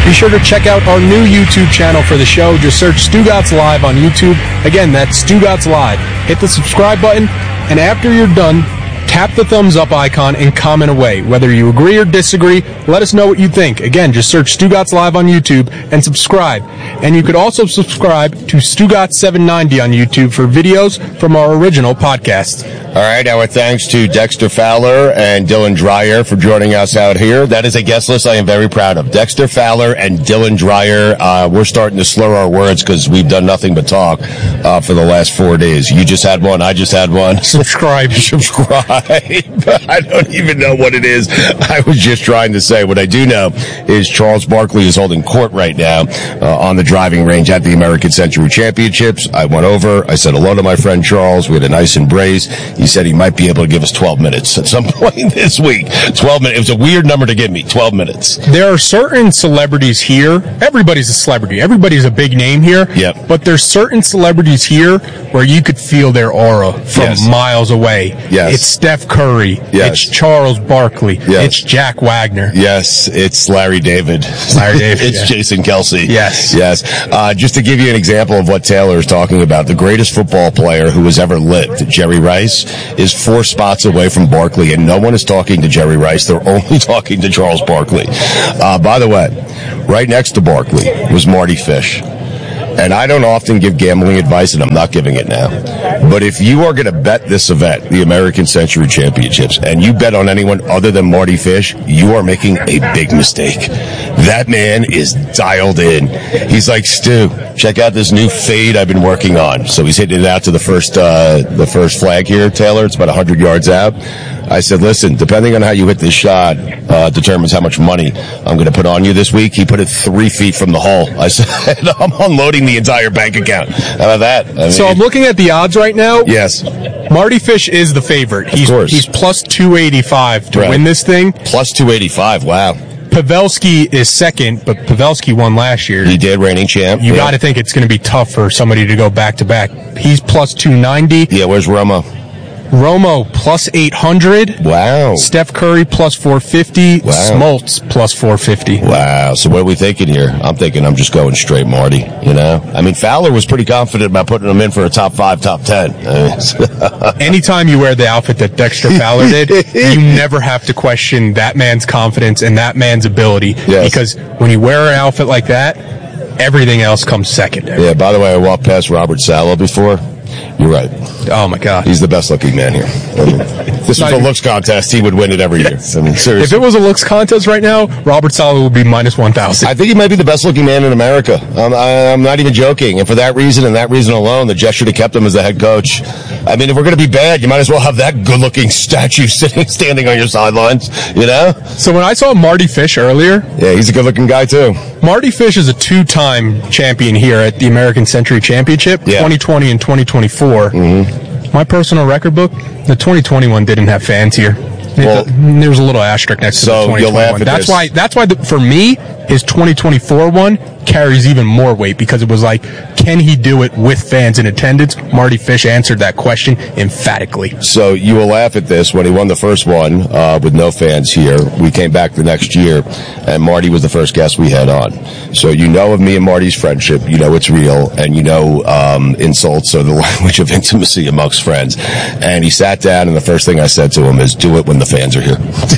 Be sure to check out our new YouTube channel for the show. Just search Stugotz Live on YouTube. Again, that's Stugotz Live. Hit the subscribe button, and after you're done, tap the thumbs up icon and comment away. Whether you agree or disagree, let us know what you think. Again, just search Stugotz Live on YouTube and subscribe. And you could also subscribe to Stugotz790 on YouTube for videos from our original podcast. All right, our thanks to Dexter Fowler and Dylan Dreyer for joining us out here. That is a guest list I am very proud of. Dexter Fowler and Dylan Dreyer. We're starting to slur our words because we've done nothing but talk for the last 4 days. You just had one. I just had one. Subscribe. I don't even know what it is. I was just trying to say. What I do know is Charles Barkley is holding court right now on the driving range at the American Century Championships. I went over. I said hello to my friend Charles. We had a nice embrace. He said he might be able to give us 12 minutes at some point this week. 12 minutes. It was a weird number to give me. 12 minutes. There are certain celebrities here. Everybody's a celebrity. Everybody's a big name here. Yep. But there's certain celebrities here where you could feel their aura from miles away. Yes. It's Steph Curry. Yes. It's Charles Barkley. Yes. It's Jack Wagner. Yes, it's Larry David. It's Jason Kelsey. Yes. Just to give you an example of what Taylor is talking about, the greatest football player who has ever lived, Jerry Rice, is 4 spots away from Barkley, and no one is talking to Jerry Rice. They're only talking to Charles Barkley. By the way, right next to Barkley was Marty Fish. And I don't often give gambling advice, and I'm not giving it now. But if you are going to bet this event, the American Century Championships, and you bet on anyone other than Marty Fish, you are making a big mistake. That man is dialed in. He's like, Stu, check out this new fade I've been working on. So he's hitting it out to the first flag here, Taylor. It's about 100 yards out. I said, listen, depending on how you hit this shot determines how much money I'm going to put on you this week. He put it 3 feet from the hole. I said, I'm unloading the entire bank account. How about that? So I'm looking at the odds right now. Yes. Marty Fish is the favorite. Of course. He's plus 285 to win this thing. Plus 285, wow. Pavelski is second, but Pavelski won last year. He did, reigning champ. You got to think it's going to be tough for somebody to go back-to-back. He's plus 290. Yeah, where's Romo? Romo plus 800. Wow. Steph Curry plus 450. Wow. Smoltz plus 450. Wow. So what are we thinking here? I'm thinking I'm just going straight Marty, you know? I mean, Fowler was pretty confident about putting him in for a top 5, top 10. Anytime you wear the outfit that Dexter Fowler did, you never have to question that man's confidence and that man's ability. Yes. Because when you wear an outfit like that, everything else comes secondary. Yeah, by the way, I walked past Robert Saleh before. You're right. Oh, my God. He's the best-looking man here. I mean, this was a looks contest. He would win it every year. I mean, seriously. If it was a looks contest right now, Robert Saleh would be minus 1,000. I think he might be the best-looking man in America. I'm not even joking. And for that reason and that reason alone, the Jets should have kept him as the head coach. I mean, if we're going to be bad, you might as well have that good-looking statue standing on your sidelines, you know? So when I saw Marty Fish earlier... Yeah, he's a good-looking guy, too. Marty Fish is a 2-time champion here at the American Century Championship, 2020 and 2024. Mm-hmm. My personal record book, the 2021 didn't have fans here. Well, there was a little asterisk next to the 2021. You'll laugh at that's why for me, his 2024 one carries even more weight because it was like, can he do it with fans in attendance? Marty Fish answered that question emphatically. So you will laugh at this. When he won the first one with no fans here, we came back the next year, and Marty was the first guest we had on. So you know of me and Marty's friendship. You know it's real, and you know insults are the language of intimacy amongst friends. And he sat down, and the first thing I said to him is, do it when the fans are here.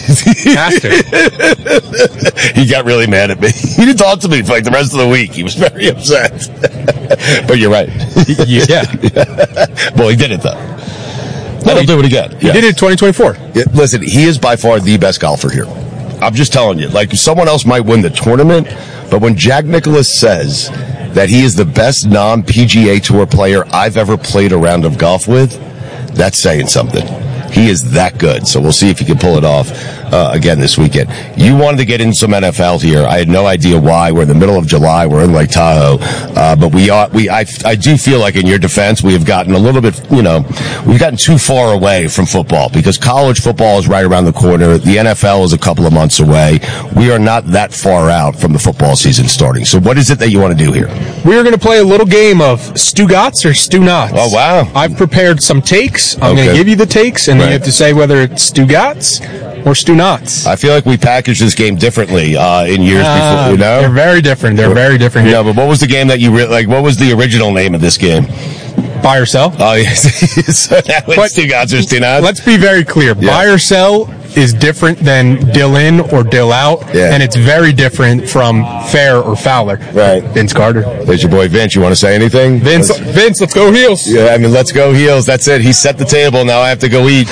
He got really mad at me. He didn't talk to me for like the rest of the week. He was very upset. But you're right. Yeah. Well, he did it, though. No, he'll do it again. He did it in 2024. Yeah, listen, he is by far the best golfer here. I'm just telling you. Like, someone else might win the tournament, but when Jack Nicklaus says that he is the best non-PGA Tour player I've ever played a round of golf with, that's saying something. He is that good. So we'll see if he can pull it off again this weekend. You wanted to get in some NFL here. I had no idea why. We're in the middle of July. We're in Lake Tahoe. But I do feel like in your defense, we have gotten a little bit, we've gotten too far away from football because college football is right around the corner. The NFL is a couple of months away. We are not that far out from the football season starting. So what is it that you want to do here? We are going to play a little game of Stugotz or Stu Knots. Oh, wow. I've prepared some takes. I'm going to give you the takes, and you have to say whether it's Stugotz or Stu Knotts? I feel like we packaged this game differently in years before. They're very different. Very different. No, but what was the game that you like? What was the original name of this game? Buy or sell? Oh, yes. So that was Stu Knotts or Stu Knotts? Let's be very clear. Yeah. Buy or sell is different than dill in or dill out, and it's very different from fair or fowler. Right. Vince Carter. There's your boy Vince. You want to say anything? Vince, let's go Heels. Yeah, I mean, let's go Heels. That's it. He set the table. Now I have to go eat.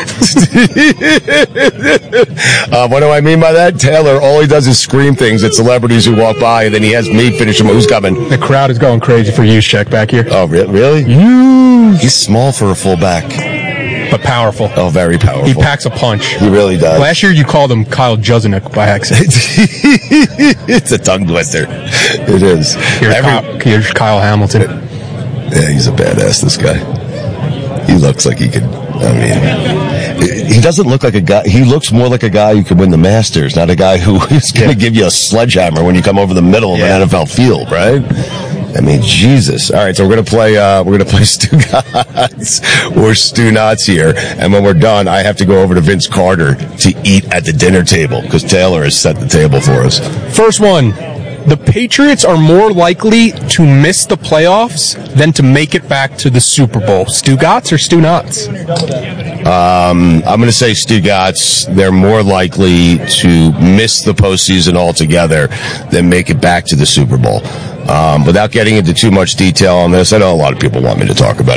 What do I mean by that? Taylor, all he does is scream things at celebrities who walk by, and then he has me finish them. Who's coming? The crowd is going crazy for Juszczyk back here. Oh, really? He's small for a fullback. But powerful. Oh, very powerful. He packs a punch. He really does. Last year you called him Kyle Juszczyk by accident. It's a tongue twister. It is. Here's Kyle Hamilton. Yeah, he's a badass, this guy. He looks like he could, he doesn't look like a guy. He looks more like a guy who could win the Masters, not a guy who is going to give you a sledgehammer when you come over the middle of an NFL field, right? I mean, Jesus. All right, so we're gonna play Stu Knotts or Stu Knotts here, and when we're done, I have to go over to Vince Carter to eat at the dinner table because Taylor has set the table for us. First one: the Patriots are more likely to miss the playoffs than to make it back to the Super Bowl. Stu Knotts or Stu Knotts? I'm going to say Stu Knotts. They're more likely to miss the postseason altogether than make it back to the Super Bowl. Without getting into too much detail on this, I know a lot of people want me to talk about